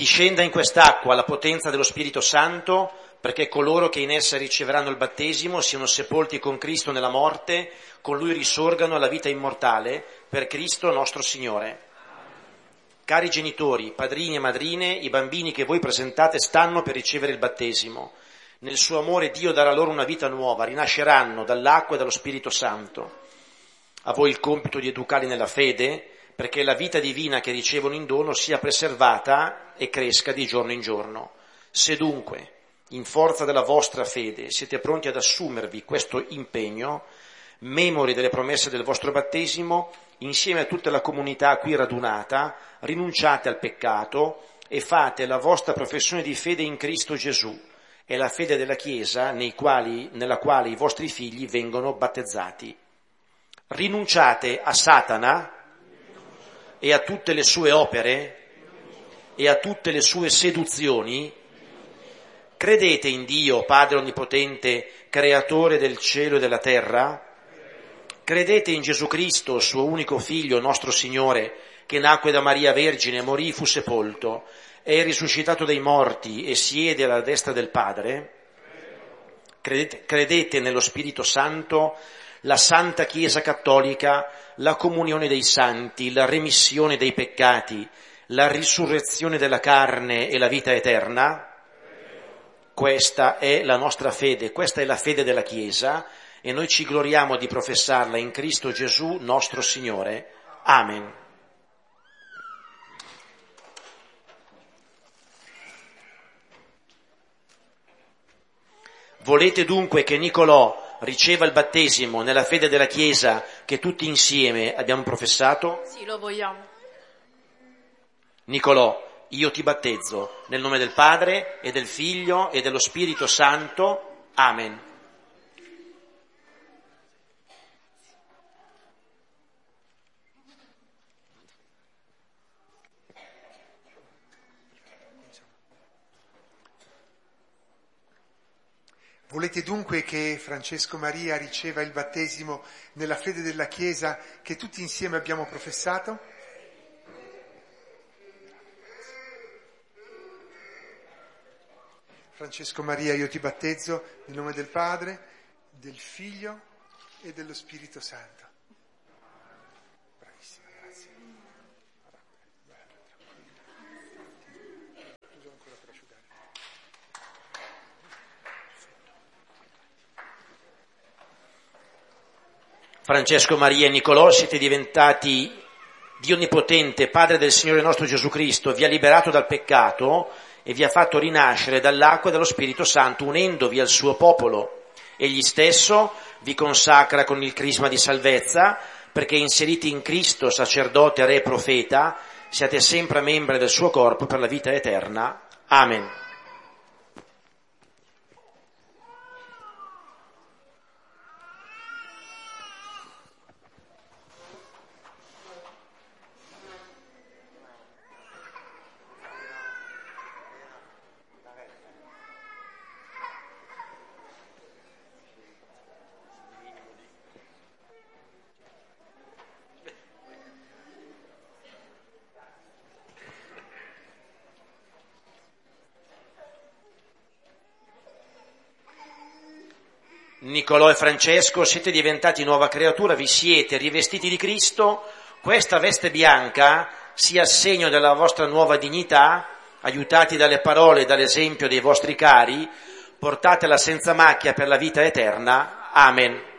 Discenda in quest'acqua la potenza dello Spirito Santo, perché coloro che in essa riceveranno il battesimo siano sepolti con Cristo nella morte, con Lui risorgano alla vita immortale, per Cristo nostro Signore. Cari genitori, padrini e madrine, i bambini che voi presentate stanno per ricevere il battesimo. Nel suo amore Dio darà loro una vita nuova, rinasceranno dall'acqua e dallo Spirito Santo. A voi il compito di educarli nella fede, perché la vita divina che ricevono in dono sia preservata e cresca di giorno in giorno. Se dunque, in forza della vostra fede, siete pronti ad assumervi questo impegno, memori delle promesse del vostro battesimo, insieme a tutta la comunità qui radunata, rinunciate al peccato e fate la vostra professione di fede in Cristo Gesù. È la fede della Chiesa nella quale i vostri figli vengono battezzati. Rinunciate a Satana e a tutte le sue opere e a tutte le sue seduzioni. Credete in Dio, Padre Onnipotente, Creatore del cielo e della terra? Credete in Gesù Cristo, suo unico Figlio, nostro Signore, che nacque da Maria Vergine, morì, fu sepolto, è risuscitato dai morti e siede alla destra del Padre? Credete nello Spirito Santo, la Santa Chiesa Cattolica, la comunione dei santi, la remissione dei peccati, la risurrezione della carne e la vita eterna? Questa è la nostra fede, questa è la fede della Chiesa e noi ci gloriamo di professarla in Cristo Gesù nostro Signore. Amen. Volete dunque che Nicolò riceva il battesimo nella fede della Chiesa che tutti insieme abbiamo professato? Sì, lo vogliamo. Nicolò, io ti battezzo nel nome del Padre e del Figlio e dello Spirito Santo. Amen. Volete dunque che Francesco Maria riceva il battesimo nella fede della Chiesa che tutti insieme abbiamo professato? Francesco Maria, io ti battezzo nel nome del Padre, del Figlio e dello Spirito Santo. Bravissima, grazie. Uso ancora per asciugare. Francesco Maria e Nicolò, siete diventati Dio Onnipotente, Padre del Signore nostro Gesù Cristo, vi ha liberato dal peccato e vi ha fatto rinascere dall'acqua e dallo Spirito Santo, unendovi al suo popolo. Egli stesso vi consacra con il crisma di salvezza, perché inseriti in Cristo, sacerdote, re e profeta, siate sempre membri del suo corpo per la vita eterna. Amen. Nicolò e Francesco, siete diventati nuova creatura, vi siete rivestiti di Cristo, questa veste bianca sia segno della vostra nuova dignità, aiutati dalle parole e dall'esempio dei vostri cari, portatela senza macchia per la vita eterna. Amen.